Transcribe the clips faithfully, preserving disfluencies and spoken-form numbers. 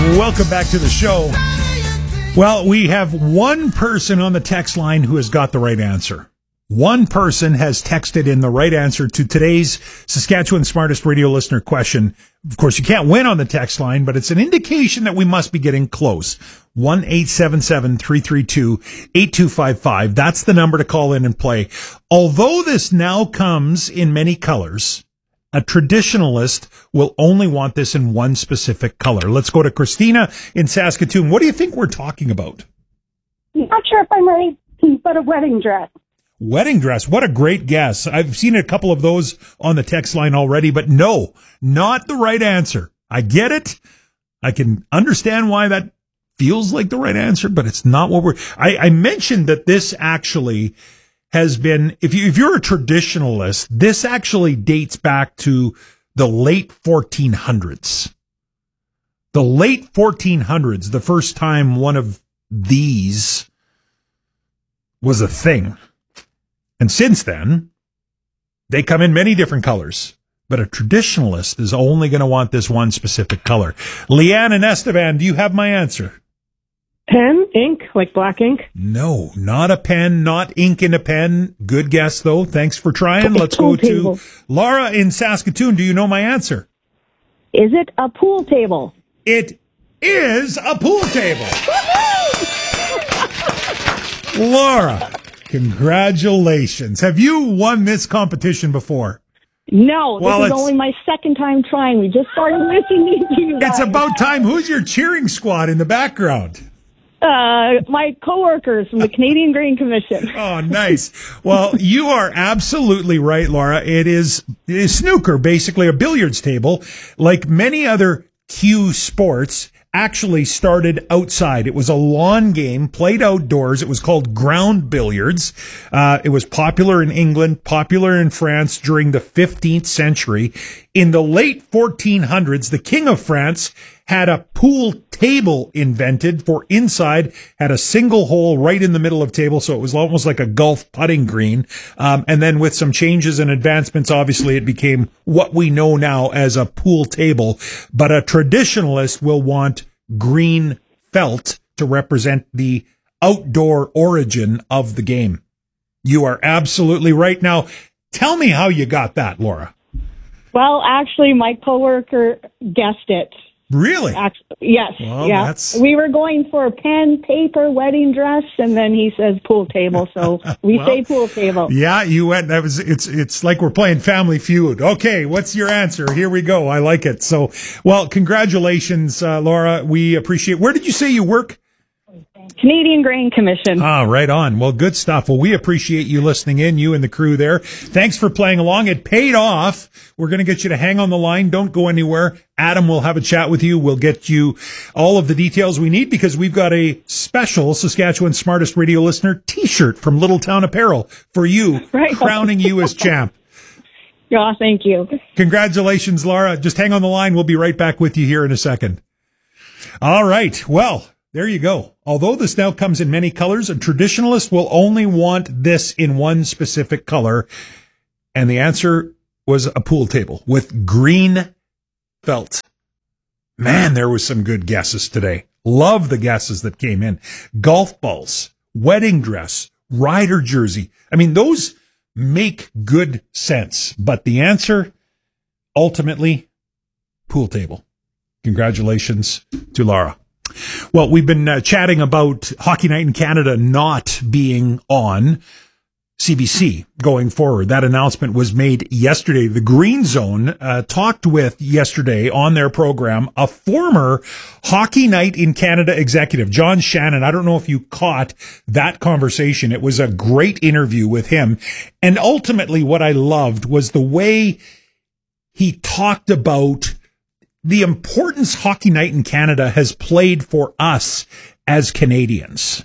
Welcome back to the show. Well, we have one person on the text line who has got the right answer. One person has texted in the right answer to today's Saskatchewan Smartest Radio Listener question. Of course, you can't win on the text line, but it's an indication that we must be getting close. one eight seven seven, three three two, eight two five five. That's the number to call in and play. Although this now comes in many colors, a traditionalist will only want this in one specific color. Let's go to Christina in Saskatoon. What do you think we're talking about? Not sure if I'm right, but a wedding dress. Wedding dress. What a great guess. I've seen a couple of those on the text line already, but no, not the right answer. I get it. I can understand why that feels like the right answer, but it's not what we're... I, I mentioned that this actually has been... If, you, if you're a traditionalist, this actually dates back to the late fourteen hundreds. The late fourteen hundreds, the first time one of these was a thing. And since then, they come in many different colors. But a traditionalist is only going to want this one specific color. Leanne and Estevan, do you have my answer? Pen, ink, like black ink? No, not a pen, not ink in a pen. Good guess, though. Thanks for trying. Let's go to Laura in Saskatoon. Do you know my answer? Is it a pool table? It is a pool table. Laura, congratulations. Have you won this competition before? No, this well, is only my second time trying. We just started listening to you guys. It's about time. Who's your cheering squad in the background? Uh, my coworkers from the Canadian Grain Commission. Oh, nice. Well, you are absolutely right, Laura. It is, it is snooker, basically a billiards table. Like many other cue sports, actually started outside. It was a lawn game played outdoors. It was called ground billiards. Uh, it was popular in England, popular in France during the fifteenth century. In the late fourteen hundreds, the King of France had a pool table invented for inside, had a single hole right in the middle of table, so it was almost like a golf putting green. Um, and then with some changes and advancements, obviously it became what we know now as a pool table. But a traditionalist will want green felt to represent the outdoor origin of the game. You are absolutely right. Now, tell me how you got that, Laura. Well, actually, my coworker guessed it. Really? Actually, yes. Well, yeah. That's... We were going for a pen, paper, wedding dress, and then he says pool table, so we well, say pool table. Yeah, you went. That was. It's. It's like we're playing Family Feud. Okay, what's your answer? Here we go. I like it. So, well, congratulations, uh, Laura. We appreciate. Where did you say you work? Canadian Grain Commission. Ah, right on. Well, good stuff. Well, we appreciate you listening in, you and the crew there. Thanks for playing along. It paid off. We're going to get you to hang on the line. Don't go anywhere. Adam will have a chat with you. We'll get you all of the details we need because we've got a special Saskatchewan Smartest Radio Listener t-shirt from Little Town Apparel for you, right, crowning you as champ. Yeah, thank you. Congratulations, Laura. Just hang on the line. We'll be right back with you here in a second. All right. Well, there you go. Although this now comes in many colors, a traditionalist will only want this in one specific color. And the answer was a pool table with green felt. Man, there was some good guesses today. Love the guesses that came in. Golf balls, wedding dress, rider jersey. I mean, those make good sense. But the answer, ultimately, pool table. Congratulations to Laura. Well, we've been uh, chatting about Hockey Night in Canada not being on C B C going forward. That announcement was made yesterday. The Green Zone uh, talked with yesterday on their program a former Hockey Night in Canada executive, John Shannon. I don't know if you caught that conversation. It was a great interview with him. And ultimately what I loved was the way he talked about the importance Hockey Night in Canada has played for us as Canadians.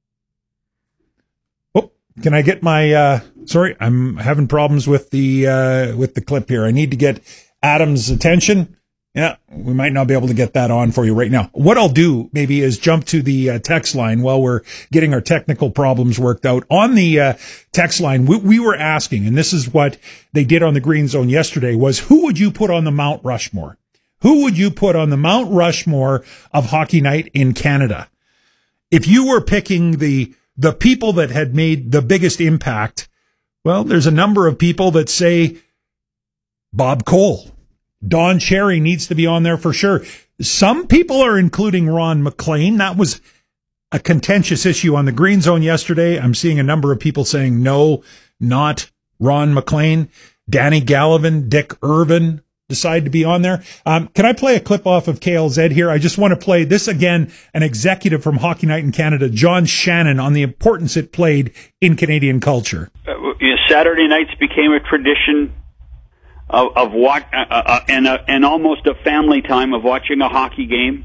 Oh, can I get my, uh, sorry, I'm having problems with the, uh, with the clip here. I need to get Adam's attention. Yeah, we might not be able to get that on for you right now. What I'll do maybe is jump to the uh, text line while we're getting our technical problems worked out. On the uh, text line, we, we were asking, and this is what they did on the Green Zone yesterday, was who would you put on the Mount Rushmore? who would you put on the Mount Rushmore of Hockey Night in Canada? If you were picking the the people that had made the biggest impact, well, there's a number of people that say Bob Cole. Don Cherry needs to be on there for sure. Some people are including Ron MacLean. That was a contentious issue on the Green Zone yesterday. I'm seeing a number of people saying no, not Ron MacLean. Danny Gallivan, Dick Irvin decide to be on there. Um, can I play a clip off of K L Z here? I just want to play this again, an executive from Hockey Night in Canada, John Shannon, on the importance it played in Canadian culture. Uh, Saturday nights became a tradition of, of what, uh, uh, and, uh, and almost a family time of watching a hockey game.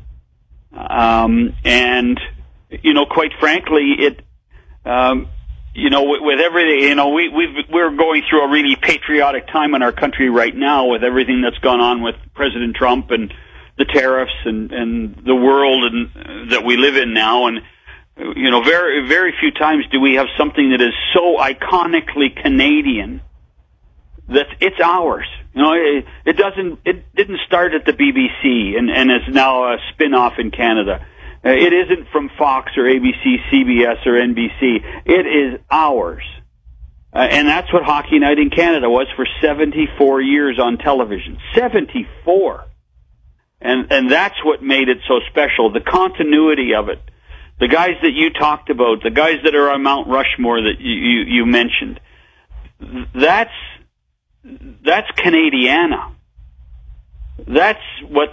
Um, and, you know, quite frankly, it, um, you know, with, with everything, you know, we, we've, we're going through a really patriotic time in our country right now with everything that's gone on with President Trump and the tariffs and, and the world and, uh, that we live in now. And, you know, very, very few times do we have something that is so iconically Canadian that it's ours. You know, it, it doesn't, it didn't start at the B B C and, and is now a spin-off in Canada. Uh, it isn't from Fox or A B C, C B S or N B C. It is ours. Uh, and that's what Hockey Night in Canada was for seventy-four years on television. seventy-four. And, and that's what made it so special. The continuity of it. The guys that you talked about, the guys that are on Mount Rushmore that you, you, you mentioned. That's, that's Canadiana. That's what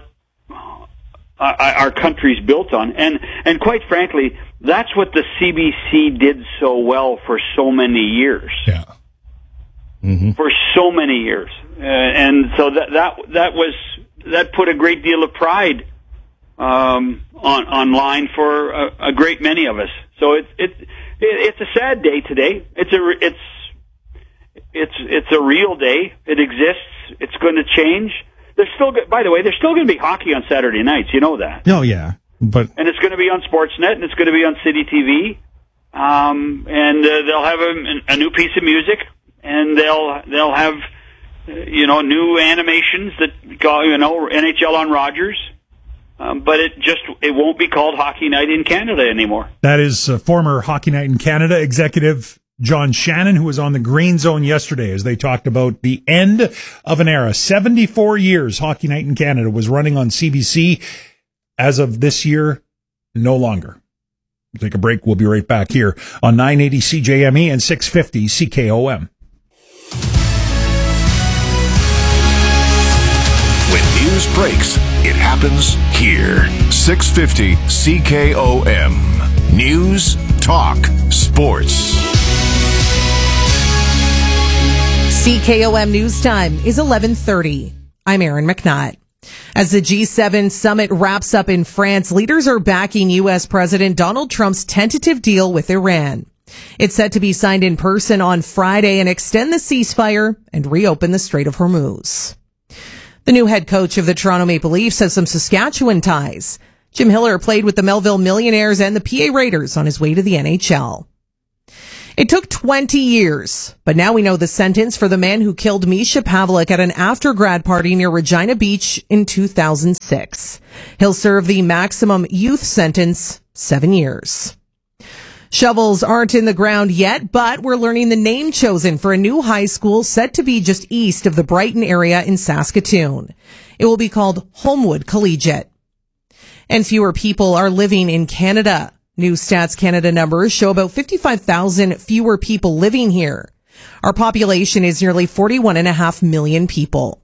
our country's built on. And, and quite frankly, that's what the C B C did so well for so many years. Yeah. Mm-hmm. For so many years. Uh, and so that, that, that was, that put a great deal of pride, um, on, online for a, a great many of us. So it, it, it, it's a sad day today. It's a, it's, it's, it's a real day. It exists. It's going to change. There's still, by the way, there's still going to be hockey on Saturday nights. You know that. Oh yeah, but and it's going to be on Sportsnet and it's going to be on City T V. Um, and uh, they'll have a, a new piece of music, and they'll they'll have uh, you know new animations that go, you know N H L on Rogers. Um, but it just it won't be called Hockey Night in Canada anymore. That is uh, former Hockey Night in Canada executive John Shannon, who was on the Green Zone yesterday as they talked about the end of an era. seventy-four years Hockey Night in Canada was running on C B C. As of this year, no longer. We'll take a break. We'll be right back here on nine eighty C J M E and six fifty C K O M. When news breaks, it happens here. six fifty C K O M. News, talk, sports. C K O M News Time is eleven thirty. I'm Aaron McNutt. As the G seven summit wraps up in France, leaders are backing U S President Donald Trump's tentative deal with Iran. It's set to be signed in person on Friday and extend the ceasefire and reopen the Strait of Hormuz. The new head coach of the Toronto Maple Leafs has some Saskatchewan ties. Jim Hiller played with the Melville Millionaires and the P A Raiders on his way to the N H L. It took twenty years, but now we know the sentence for the man who killed Misha Pavlik at an after-grad party near Regina Beach in two thousand six. He'll serve the maximum youth sentence, seven years. Shovels aren't in the ground yet, but we're learning the name chosen for a new high school set to be just east of the Brighton area in Saskatoon. It will be called Homewood Collegiate. And fewer people are living in Canada. New Stats Canada numbers show about fifty-five thousand fewer people living here. Our population is nearly forty-one and a half million people.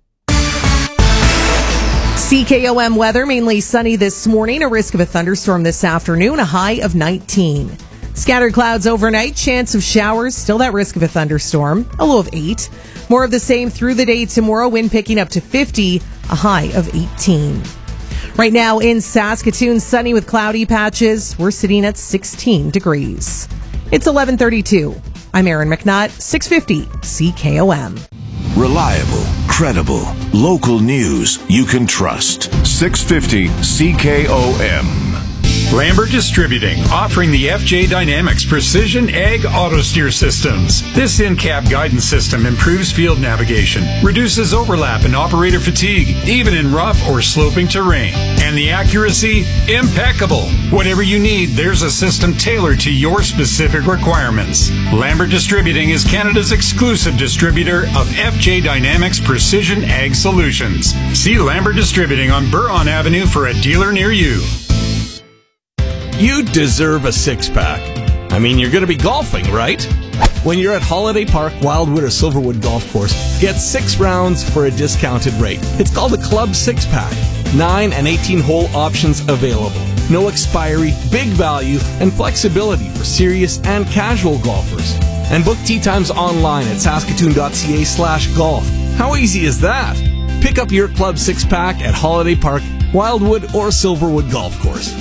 C K O M weather, mainly sunny this morning, a risk of a thunderstorm this afternoon, a high of nineteen. Scattered clouds overnight, chance of showers, still that risk of a thunderstorm, a low of eight. More of the same through the day tomorrow, wind picking up to fifty, a high of eighteen. Right now in Saskatoon, sunny with cloudy patches. We're sitting at sixteen degrees. It's eleven thirty-two. I'm Aaron McNutt, six fifty C K O M. Reliable, credible, local news you can trust. six fifty C K O M. Lambert Distributing, offering the F J Dynamics Precision Ag Auto Steer Systems. This in-cab guidance system improves field navigation, reduces overlap and operator fatigue, even in rough or sloping terrain. And the accuracy? Impeccable. Whatever you need, there's a system tailored to your specific requirements. Lambert Distributing is Canada's exclusive distributor of F J Dynamics Precision Ag Solutions. See Lambert Distributing on Buron Avenue for a dealer near you. You deserve a six-pack. I mean, you're going to be golfing, right? When you're at Holiday Park, Wildwood, or Silverwood Golf Course, get six rounds for a discounted rate. It's called a Club Six-Pack. Nine and eighteen-hole options available. No expiry, big value, and flexibility for serious and casual golfers. And book tee times online at saskatoon.ca slash golf. How easy is that? Pick up your Club Six-Pack at Holiday Park, Wildwood, or Silverwood Golf Course.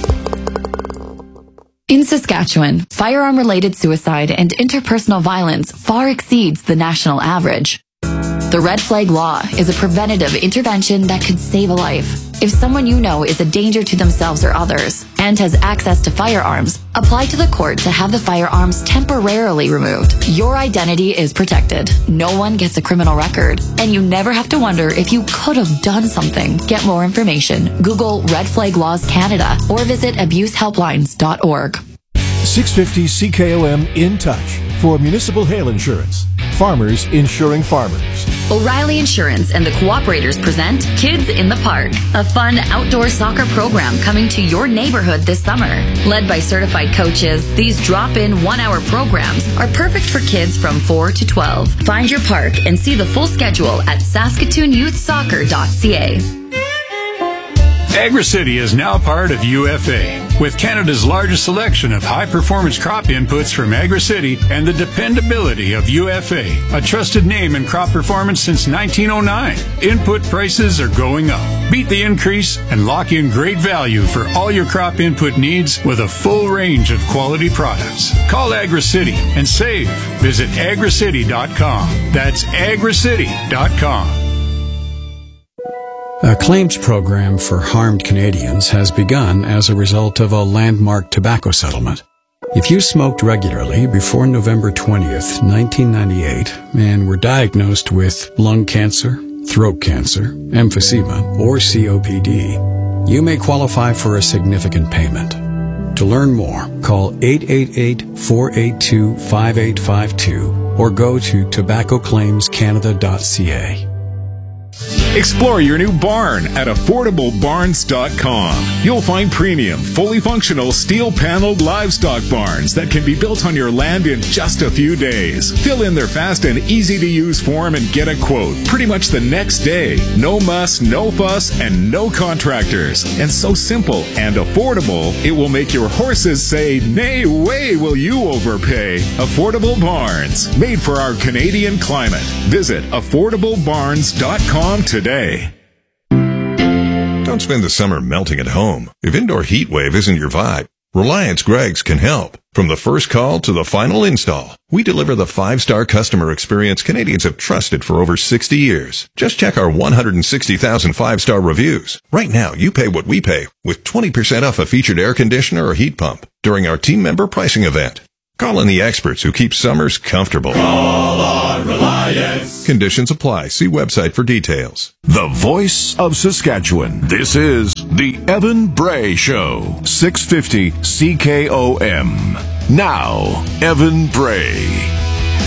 In Saskatchewan, firearm-related suicide and interpersonal violence far exceeds the national average. The Red Flag Law is a preventative intervention that could save a life. If someone you know is a danger to themselves or others and has access to firearms, apply to the court to have the firearms temporarily removed. Your identity is protected. No one gets a criminal record, and you never have to wonder if you could have done something. Get more information. Google Red Flag Laws Canada or visit abuse helplines dot org. six fifty C K O M In Touch for municipal hail insurance. Farmers insuring farmers. O'Reilly Insurance and the Cooperators present Kids in the Park, a fun outdoor soccer program coming to your neighborhood this summer. Led by certified coaches, these drop-in one-hour programs are perfect for kids from four to twelve. Find your park and see the full schedule at saskatoon youth soccer dot c a. AgriCity is now part of U F A. With Canada's largest selection of high-performance crop inputs from AgriCity and the dependability of U F A, a trusted name in crop performance since nineteen oh nine. Input prices are going up. Beat the increase and lock in great value for all your crop input needs with a full range of quality products. Call AgriCity and save. Visit agri city dot com. That's agri city dot com. A claims program for harmed Canadians has begun as a result of a landmark tobacco settlement. If you smoked regularly before November twentieth, nineteen ninety-eight, and were diagnosed with lung cancer, throat cancer, emphysema, or C O P D, you may qualify for a significant payment. To learn more, call eight eight eight, four eight two, five eight five two or go to tobacco claims canada dot c a. Explore your new barn at affordable barns dot com. You'll find premium, fully functional, steel-paneled livestock barns that can be built on your land in just a few days. Fill in their fast and easy-to-use form and get a quote pretty much the next day. No muss, no fuss, and no contractors. And so simple and affordable, it will make your horses say, "Nay way will you overpay." Affordable Barns, made for our Canadian climate. Visit affordable barns dot com today. Don't spend the summer melting at home. If indoor heat wave isn't your vibe, Reliance Greggs can help. From the first call to the final install, we deliver the five-star customer experience Canadians have trusted for over sixty years. Just check our one hundred sixty thousand five-star reviews. Right now, you pay what we pay with twenty percent off a featured air conditioner or heat pump during our team member pricing event. Call in the experts who keep summers comfortable. Call on Reliance. Conditions apply. See website for details. The voice of Saskatchewan. This is the Evan Bray Show. six fifty C K O M. Now, Evan Bray.